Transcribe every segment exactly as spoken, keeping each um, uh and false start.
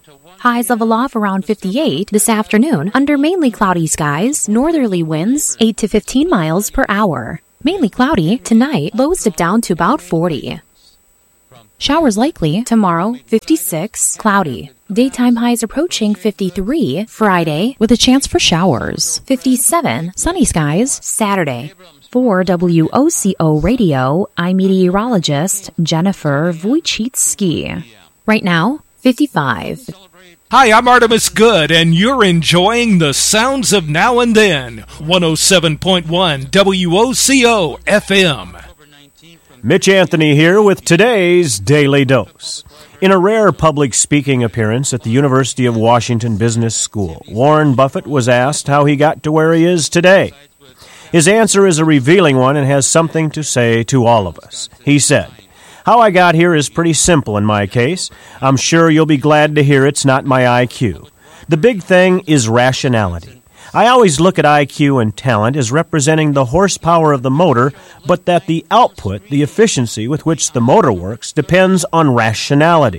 Highs level off around fifty-eight this afternoon under mainly cloudy skies, northerly winds eight to fifteen miles per hour. Mainly cloudy tonight, lows dip down to about forty. Showers likely tomorrow, fifty-six, cloudy. Daytime highs approaching fifty-three Friday with a chance for showers. fifty-seven, sunny skies Saturday. For W O C O Radio, I'm meteorologist Jennifer Wojcicki. Right now, fifty-five. Hi, I'm Artemis Good, and you're enjoying the sounds of Now and Then, one oh seven point one W O C O F M. Mitch Anthony here with today's Daily Dose. In a rare public speaking appearance at the University of Washington Business School, Warren Buffett was asked how he got to where he is today. His answer is a revealing one and has something to say to all of us. He said, "How I got here is pretty simple in my case. I'm sure you'll be glad to hear it's not my I Q. The big thing is rationality. I always look at I Q and talent as representing the horsepower of the motor, but that the output, the efficiency with which the motor works, depends on rationality.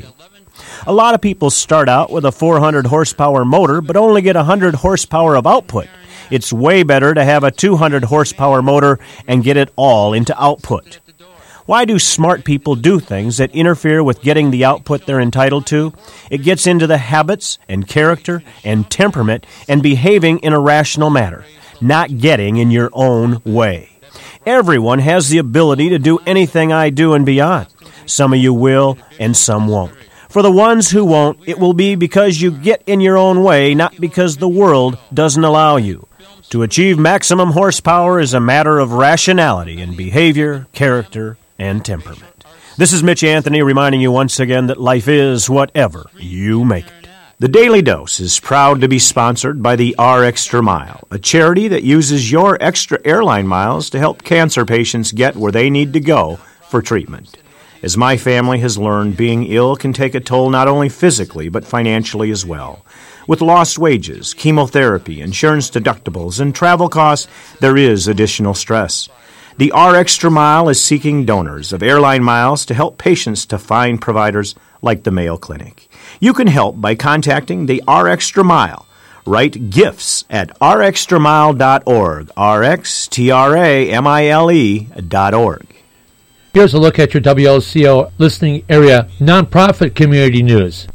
A lot of people start out with a four hundred horsepower motor, but only get one hundred horsepower of output. It's way better to have a two hundred horsepower motor and get it all into output. Why do smart people do things that interfere with getting the output they're entitled to? It gets into the habits and character and temperament and behaving in a rational manner, not getting in your own way. Everyone has the ability to do anything I do and beyond. Some of you will and some won't. For the ones who won't, it will be because you get in your own way, not because the world doesn't allow you. To achieve maximum horsepower is a matter of rationality in behavior, character, and temperament." This is Mitch Anthony reminding you once again that life is whatever you make it. The Daily Dose is proud to be sponsored by the R Extra Mile, a charity that uses your extra airline miles to help cancer patients get where they need to go for treatment. As my family has learned, being ill can take a toll not only physically but financially as well. With lost wages, chemotherapy, insurance deductibles, and travel costs, there is additional stress. The R Extra Mile is seeking donors of airline miles to help patients to find providers like the Mayo Clinic. You can help by contacting the R Extra Mile. Write gifts at r extra mile dot org, R X T R A M I L E dot org. Here's a look at your W O C O listening area nonprofit community news.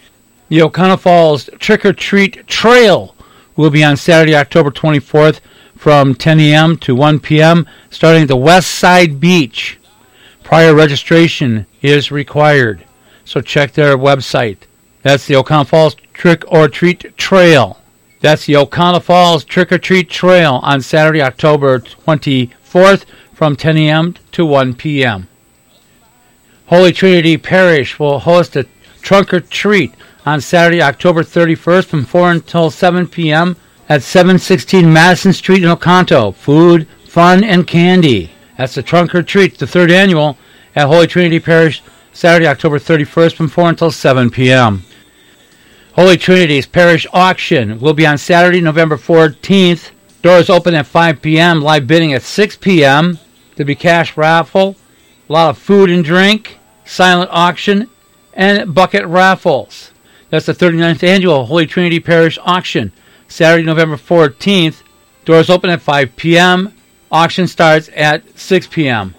The O'Connell Falls Trick or Treat Trail will be on Saturday, October twenty-fourth from ten a.m. to one p.m. starting at the West Side Beach. Prior registration is required, so check their website. That's the O'Connell Falls Trick or Treat Trail. That's the O'Connell Falls Trick or Treat Trail on Saturday, October twenty-fourth from ten a.m. to one p.m. Holy Trinity Parish will host a trunk or treat on Saturday, October thirty-first from four until seven p.m. at seven sixteen Madison Street in Oconto. Food, fun, and candy. That's the trunk or treat, the third annual at Holy Trinity Parish, Saturday, October thirty-first from four until seven p.m. Holy Trinity's Parish Auction will be on Saturday, November fourteenth. Doors open at five p.m., live bidding at six p.m. There'll be cash raffle, a lot of food and drink, silent auction, and bucket raffles. That's the thirty-ninth annual Holy Trinity Parish Auction, Saturday, November fourteenth. Doors open at five p.m. Auction starts at six p.m.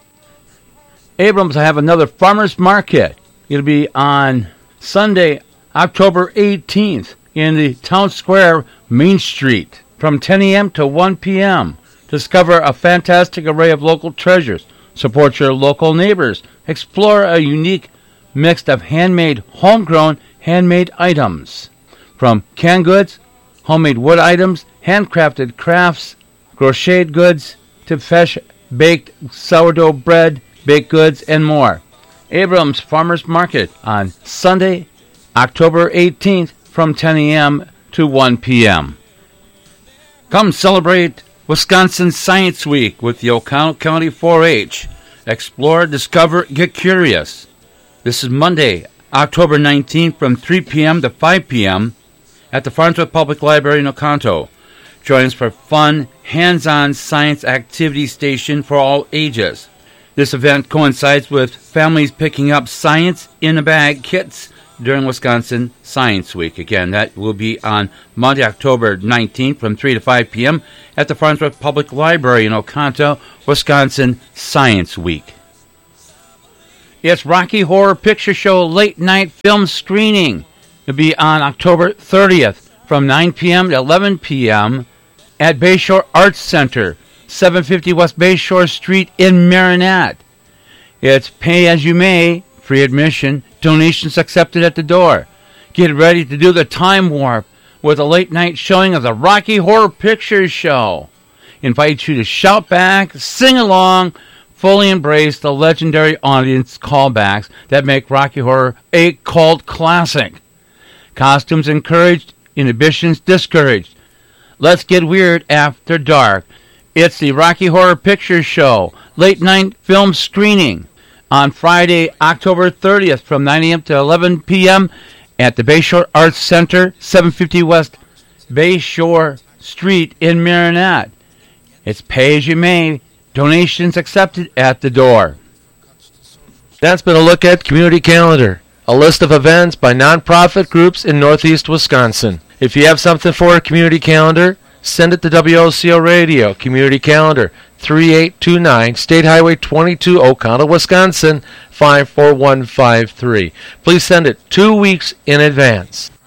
Abrams will have another farmers market. It'll be on Sunday, October eighteenth in the Town Square, Main Street from ten a.m. to one p.m. Discover a fantastic array of local treasures. Support your local neighbors. Explore a unique mix of handmade, homegrown, handmade items. From canned goods, homemade wood items, handcrafted crafts, crocheted goods, to fresh baked sourdough bread, baked goods, and more. Abrams Farmers Market on Sunday, October eighteenth from ten a.m. to one p.m. Come celebrate Wisconsin Science Week with the O'Connell County four H. Explore, discover, get curious. This is Monday, October nineteenth from three p.m. to five p.m. at the Farnsworth Public Library in Oconto. Join us for fun, hands-on science activity station for all ages. This event coincides with families picking up Science in a Bag kits during Wisconsin Science Week. Again, that will be on Monday, October nineteenth from three to five p.m. at the Farnsworth Public Library in Oconto, Wisconsin Science Week. It's Rocky Horror Picture Show late night film screening. It'll be on October thirtieth from nine p.m. to eleven p.m. at Bayshore Arts Center, seven fifty West Bayshore Street in Marinette. It's pay as you may, free admission, donations accepted at the door. Get ready to do the time warp with a late night showing of the Rocky Horror Picture Show. Invite you to shout back, sing along, fully embrace the legendary audience callbacks that make Rocky Horror a cult classic. Costumes encouraged, inhibitions discouraged. Let's get weird after dark. It's the Rocky Horror Picture Show late night film screening on Friday, October thirtieth from nine a.m. to eleven p.m. at the Bayshore Arts Center, seven fifty West Bayshore Street in Marinette. It's pay as you may. Donations accepted at the door. That's been a look at Community Calendar, a list of events by nonprofit groups in Northeast Wisconsin. If you have something for a Community Calendar, send it to W O C O Radio, Community Calendar, three eight two nine, State Highway twenty-two, Oconto, Wisconsin, five four one five three. Please send it two weeks in advance.